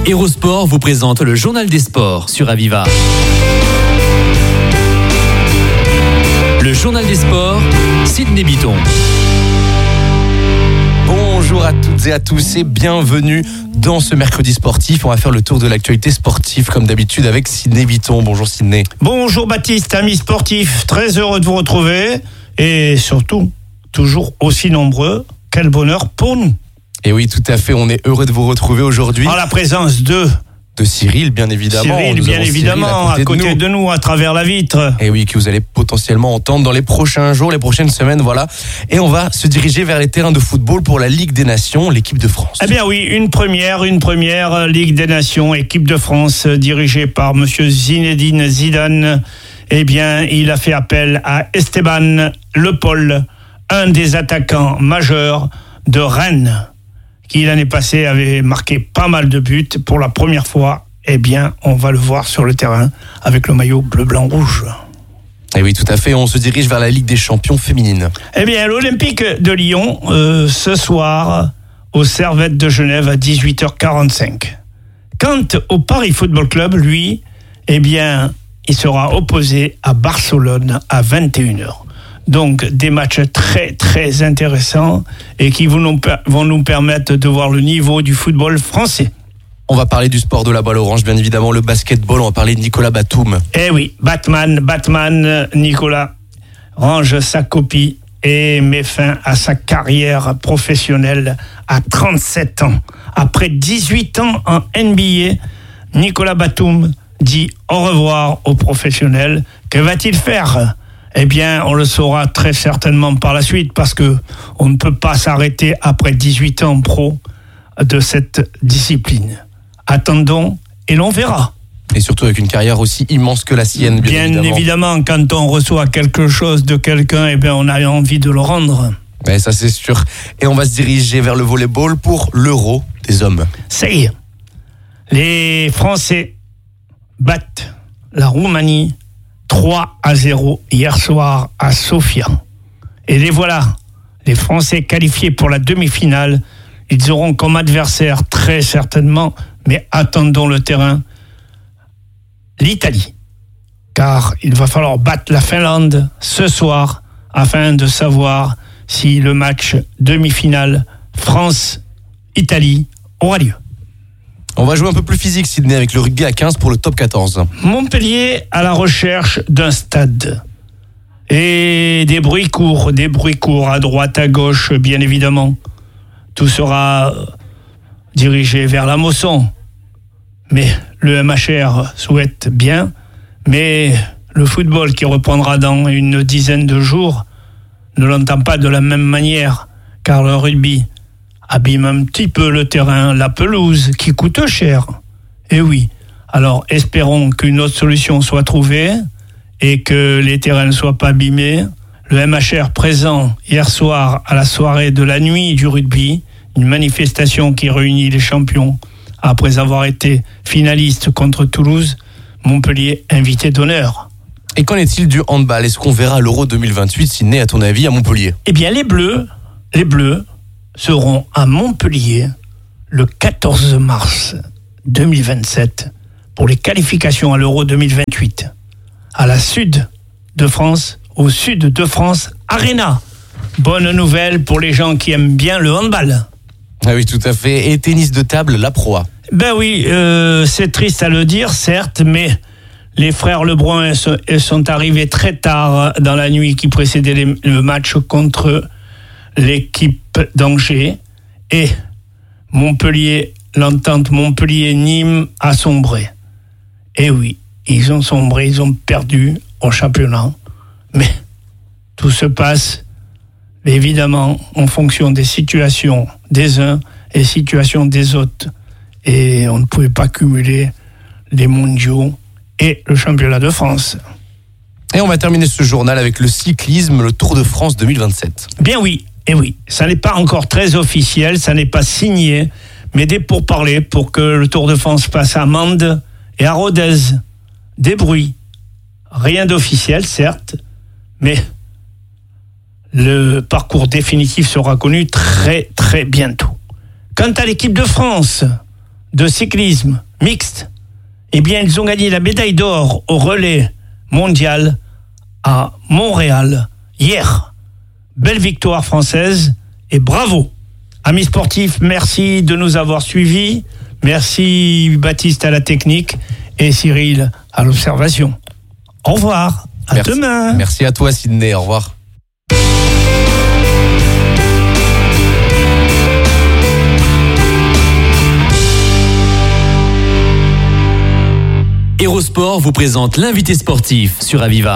Hérosport vous présente le journal des sports sur Aviva. Le journal des sports, Sidney Bitton. Bonjour à toutes et à tous et bienvenue dans ce mercredi sportif. On va faire le tour de l'actualité sportive comme d'habitude avec Sidney Bitton. Bonjour Sidney. Bonjour Baptiste, amis sportifs, très heureux de vous retrouver et surtout, toujours aussi nombreux. Quel bonheur pour nous. Et oui, tout à fait, on est heureux de vous retrouver aujourd'hui. En la présence de Cyril, bien évidemment. Cyril, bien évidemment, à côté de nous, à travers la vitre. Et oui, que vous allez potentiellement entendre dans les prochains jours, les prochaines semaines, voilà. Et on va se diriger vers les terrains de football pour la Ligue des Nations, l'équipe de France. Eh bien oui, une première Ligue des Nations, équipe de France, dirigée par monsieur Zinedine Zidane. Eh bien, il a fait appel à Esteban Le Paul, un des attaquants majeurs de Rennes, qui l'année passée avait marqué pas mal de buts. Pour la première fois, eh bien, on va le voir sur le terrain avec le maillot bleu, blanc, rouge. Et oui, tout à fait, on se dirige vers la Ligue des champions féminines. Eh bien, l'Olympique de Lyon, ce soir, au Servette de Genève à 18h45. Quant au Paris Football Club, lui, eh bien, il sera opposé à Barcelone à 21h. Donc des matchs très très intéressants et qui vont nous permettre de voir le niveau du football français. On va parler du sport de la balle orange, bien évidemment, le basketball. On va parler de Nicolas Batum. Eh oui, Batman, Nicolas range sa copie et met fin à sa carrière professionnelle à 37 ans. Après 18 ans en NBA, Nicolas Batum dit au revoir aux professionnels. Que va-t-il faire ? Eh bien, on le saura très certainement par la suite parce que on ne peut pas s'arrêter après 18 ans pro de cette discipline. Attendons et l'on verra. Et surtout avec une carrière aussi immense que la sienne, bien évidemment, quand on reçoit quelque chose de quelqu'un, eh bien, on a envie de le rendre. Mais ça, c'est sûr. Et on va se diriger vers le volleyball pour l'Euro des hommes. Ça y est. Les Français battent la Roumanie 3-0 hier soir à Sofia. Et les voilà, les Français qualifiés pour la demi-finale. Ils auront comme adversaire très certainement, mais attendons le terrain, l'Italie. Car il va falloir battre la Finlande ce soir afin de savoir si le match demi-finale France-Italie aura lieu. On va jouer un peu plus physique, Sidney, avec le rugby à 15 pour le top 14. Montpellier à la recherche d'un stade. Et des bruits courts à droite, à gauche, bien évidemment. Tout sera dirigé vers la Mosson. Mais le MHR souhaite bien. Mais le football qui reprendra dans une dizaine de jours ne l'entend pas de la même manière. Car le rugby abîme un petit peu le terrain, la pelouse qui coûte cher. Et oui, alors espérons qu'une autre solution soit trouvée et que les terrains ne soient pas abîmés. Le MHR présent hier soir à la soirée de la nuit du rugby, une manifestation qui réunit les champions après avoir été finaliste contre Toulouse, Montpellier invité d'honneur. Et qu'en est-il du handball ? Est-ce qu'on verra l'Euro 2028, Sidney, à ton avis, à Montpellier ? Eh bien, les Bleus seront à Montpellier le 14 mars 2027 pour les qualifications à l'Euro 2028 à la Sud de France, au Sud de France Arena. Bonne nouvelle pour les gens qui aiment bien le handball. Ah oui, tout à fait. Et tennis de table, la Pro A. Ben oui, c'est triste à le dire, certes, mais les frères Lebrun sont arrivés très tard dans la nuit qui précédait le match contre l'équipe d'Angers et Montpellier, l'entente Montpellier-Nîmes a sombré. Et oui, ils ont sombré, ils ont perdu au championnat. Mais tout se passe évidemment en fonction des situations des uns et des situations des autres. Et on ne pouvait pas cumuler les mondiaux et le championnat de France. Et on va terminer ce journal avec le cyclisme, le Tour de France 2027. Bien oui. Et oui, ça n'est pas encore très officiel, ça n'est pas signé, mais des pourparlers pour que le Tour de France passe à Mende et à Rodez. Des bruits. Rien d'officiel, certes, mais le parcours définitif sera connu très très bientôt. Quant à l'équipe de France, de cyclisme mixte, eh bien, ils ont gagné la médaille d'or au relais mondial à Montréal hier. Belle victoire française et bravo. Amis sportifs, merci de nous avoir suivis. Merci Baptiste à la technique et Cyril à l'observation. Au revoir. À demain. Merci à toi, Sydney. Au revoir. Hérosport vous présente l'invité sportif sur Aviva.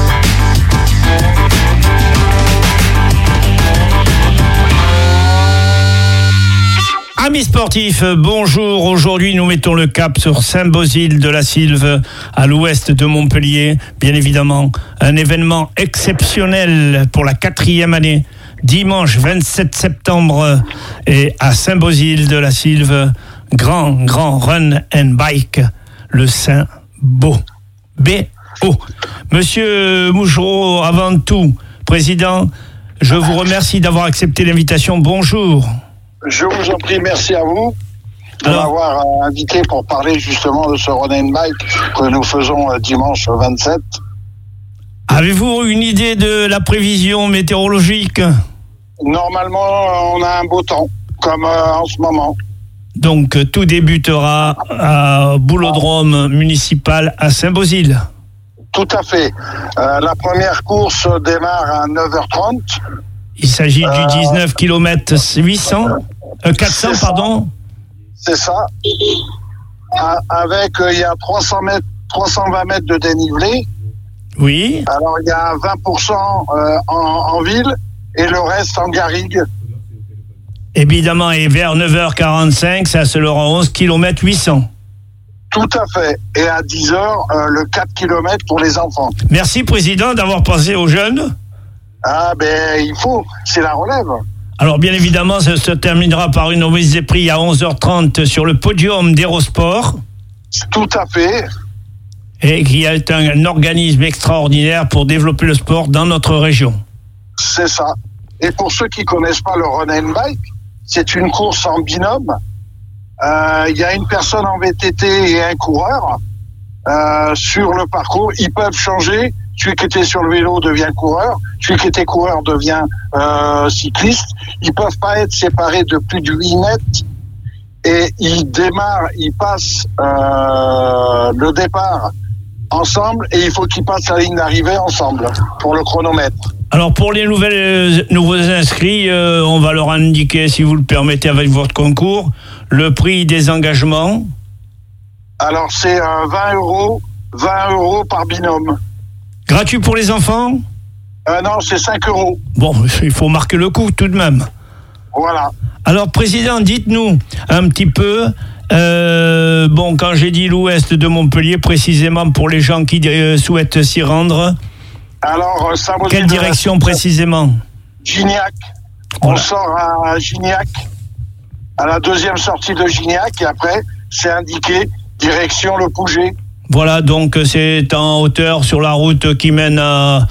Amis sportifs, bonjour. Aujourd'hui, nous mettons le cap sur Saint-Bosile-de-la-Sylve, à l'ouest de Montpellier. Bien évidemment, un événement exceptionnel pour la 4e année. Dimanche 27 septembre, et à Saint-Bosile-de-la-Sylve, grand run and bike, le Saint-Beau. B-O. Monsieur Mouchereau, avant tout, président, je vous remercie d'avoir accepté l'invitation. Bonjour. Je vous en prie, merci à vous de m'avoir invité pour parler justement de ce run and bike que nous faisons dimanche 27. Avez-vous une idée de la prévision météorologique ? Normalement, on a un beau temps, comme en ce moment. Donc, tout débutera à Boulodrome municipal à Saint-Bosile. Tout à fait. La première course démarre à 9h30. Il s'agit du 19 km 400, pardon. C'est ça. Avec, il y a 320 mètres de dénivelé. Oui. Alors, il y a 20% en ville et le reste en garrigue. Évidemment, et vers 9h45, ça se leur 11 km 800. Tout à fait. Et à 10h, le 4 km pour les enfants. Merci, Président, d'avoir pensé aux jeunes. Ah ben il faut, c'est la relève. Alors bien évidemment, ça se terminera par une remise des prix à 11h30 sur le podium d'Hérosport. Tout à fait. Et qui est un organisme extraordinaire pour développer le sport dans notre région. C'est ça. Et pour ceux qui connaissent pas le run and bike, c'est une course en binôme. Il y a une personne en VTT et un coureur sur le parcours. Ils peuvent changer. Celui qui était sur le vélo devient coureur, celui qui était coureur devient cycliste. Ils peuvent pas être séparés de plus de 8 mètres. Et ils passent le départ ensemble et il faut qu'ils passent la ligne d'arrivée ensemble pour le chronomètre. Alors pour les nouveaux inscrits, on va leur indiquer, si vous le permettez avec votre concours, le prix des engagements. Alors c'est 20 € par binôme. Gratuit pour les enfants ? Non, c'est 5 €. Bon, il faut marquer le coup tout de même. Voilà. Alors, Président, dites-nous un petit peu, quand j'ai dit l'ouest de Montpellier, précisément pour les gens qui souhaitent s'y rendre, alors, quelle direction précisément ? Gignac. Voilà. On sort à Gignac, à la deuxième sortie de Gignac, et après, c'est indiqué direction Le Pouget. Voilà, donc c'est en hauteur sur la route qui mène à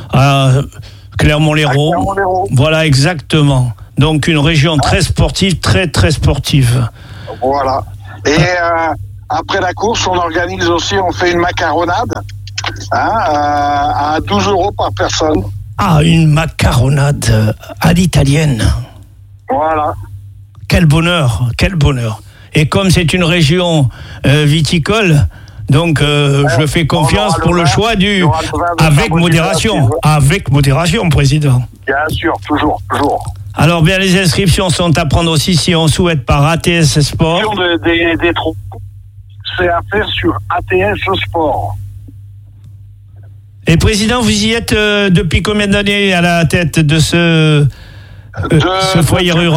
Clermont-Lérault. Voilà, exactement. Donc une région très sportive, très sportive. Voilà. Et après la course, on organise aussi, on fait une macaronade à 12 € par personne. Ah, une macaronade à l'italienne. Voilà. Quel bonheur. Et comme c'est une région viticole, donc je fais confiance pour le choix du avec modération. Avec modération, Président. Bien sûr, toujours. Alors bien, les inscriptions sont à prendre aussi si on souhaite par ATS Sport. Des trous, c'est à faire sur ATS Sport. Et Président, vous y êtes depuis combien d'années à la tête de ce foyer rural ?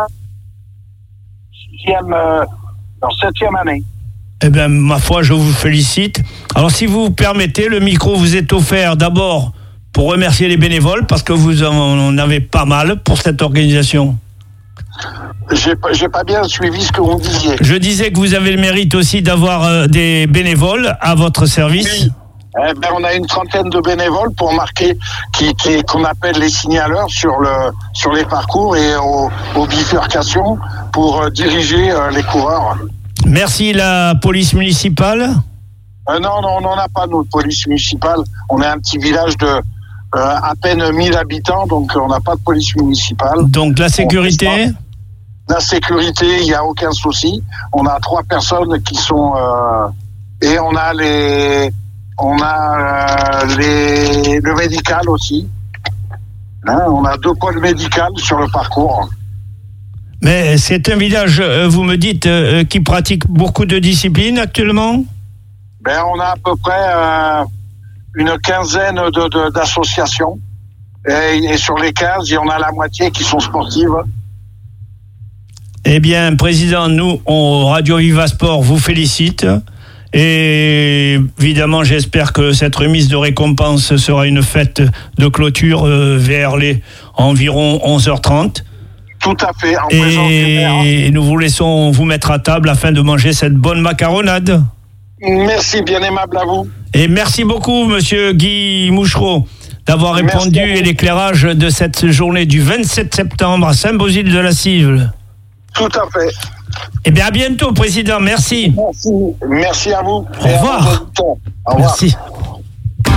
7e année. Eh bien, ma foi, je vous félicite. Alors, si vous permettez, le micro vous est offert d'abord pour remercier les bénévoles, parce que vous en avez pas mal pour cette organisation. J'ai pas bien suivi ce que vous disiez. Je disais que vous avez le mérite aussi d'avoir des bénévoles à votre service. Oui. On a une trentaine de bénévoles pour marquer, qu'on appelle les signaleurs sur les parcours et aux bifurcations pour diriger les coureurs. Merci, la police municipale. Non, on n'en a pas, notre police municipale. On est un petit village de à peine 1000 habitants, donc on n'a pas de police municipale. Donc la sécurité? La sécurité, il n'y a aucun souci. On a 3 personnes qui sont... et on a le médical aussi. Hein, on a 2 pôles médicaux sur le parcours. Mais c'est un village, vous me dites, qui pratique beaucoup de disciplines actuellement? Ben, on a à peu près une quinzaine d'associations. Et sur les 15, il y en a la moitié qui sont sportives. Eh bien, Président, nous, Radio Viva Sport vous félicite. Et évidemment, j'espère que cette remise de récompense sera une fête de clôture vers les environ 11h30. Tout à fait. En présence du maire. Et nous vous laissons vous mettre à table afin de manger cette bonne macaronade. Merci, bien aimable à vous. Et merci beaucoup, monsieur Guy Mouchereau, d'avoir répondu à l'éclairage de cette journée du 27 septembre à Saint-Bauzile-de-la-Cible. Tout à fait. Eh bien, à bientôt, Président. Merci. Merci à vous. Au revoir. Au revoir. Merci.